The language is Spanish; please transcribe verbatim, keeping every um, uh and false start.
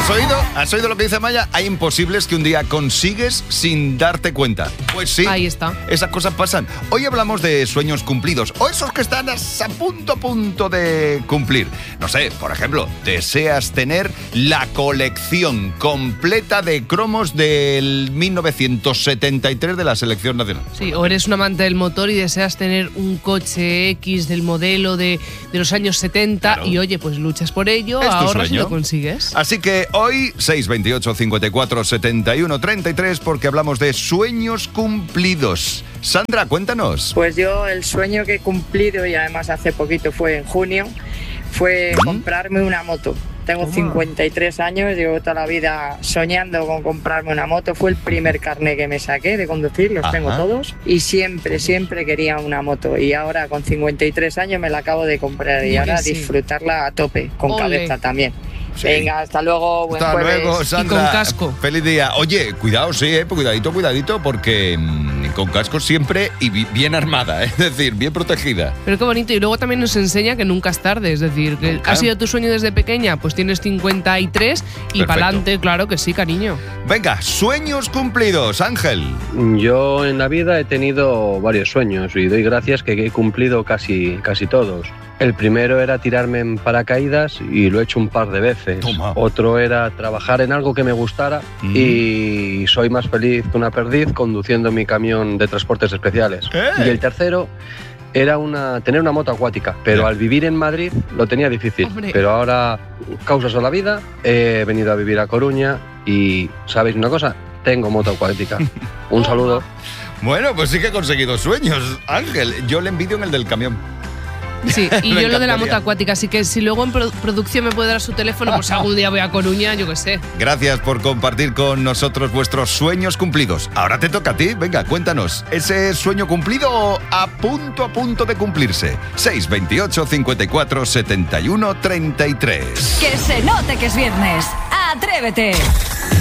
¿Has oído? ¿Has oído lo que dice Maya? Hay imposibles que un día consigues sin darte cuenta. Pues sí. Ahí está. Esas cosas pasan. Hoy hablamos de sueños cumplidos o esos que están a punto a punto de cumplir. No sé, por ejemplo, deseas tener la colección completa de cromos del mil novecientos setenta y tres de la selección nacional. Sí, o eres un amante del motor y deseas tener un coche X del modelo de, de los años setenta, claro. Y oye, pues luchas por ello, es tu ahorras sueño. Y lo consigues. Así que hoy, seis veintiocho, cincuenta y cuatro, setenta y uno, treinta y tres, porque hablamos de sueños cumplidos. Sandra, cuéntanos. Pues yo el sueño que he cumplido, y además hace poquito fue en junio, fue ¿Mm? comprarme una moto. Tengo ¿Cómo? cincuenta y tres años, llevo toda la vida soñando con comprarme una moto. Fue el primer carné que me saqué de conducir, los Ajá. tengo todos. Y siempre, siempre quería una moto. Y ahora con cincuenta y tres años me la acabo de comprar. Y ahora sí. disfrutarla a tope, con Ole. cabeza también. Sí. Venga, hasta luego, buen hasta jueves. luego, Sandra. Y con casco. Feliz día. Oye, cuidado, sí, eh, cuidadito, cuidadito, porque mmm, con casco siempre y bien armada, eh, es decir, bien protegida. Pero qué bonito, y luego también nos enseña que nunca es tarde, es decir, que ¿Nunca? ha sido tu sueño desde pequeña, pues tienes cincuenta y tres y para adelante, claro que sí, cariño. Venga, sueños cumplidos, Ángel. Yo en la vida he tenido varios sueños y doy gracias que he cumplido casi, casi todos. El primero era tirarme en paracaídas y lo he hecho un par de veces. Toma. Otro era trabajar en algo que me gustara mm. y soy más feliz que una perdiz conduciendo mi camión de transportes especiales. ¿Eh? Y el tercero era una, tener una moto acuática, pero yeah. al vivir en Madrid lo tenía difícil. Hombre. Pero ahora, causas de la vida, he venido a vivir a Coruña y, ¿sabéis una cosa? Tengo moto acuática. Un saludo. Bueno, pues sí que he conseguido sueños, Ángel. Yo le envidio en el del camión. Sí, y yo lo de la moto acuática, así que si luego en produ- producción me puede dar su teléfono, pues algún día voy a Coruña, yo qué sé. Gracias por compartir con nosotros vuestros sueños cumplidos. Ahora te toca a ti, venga, cuéntanos, ¿ese sueño cumplido a punto a punto de cumplirse? seis veintiocho, cincuenta y cuatro, setenta y uno, treinta y tres. Que se note que es viernes. ¡Atrévete!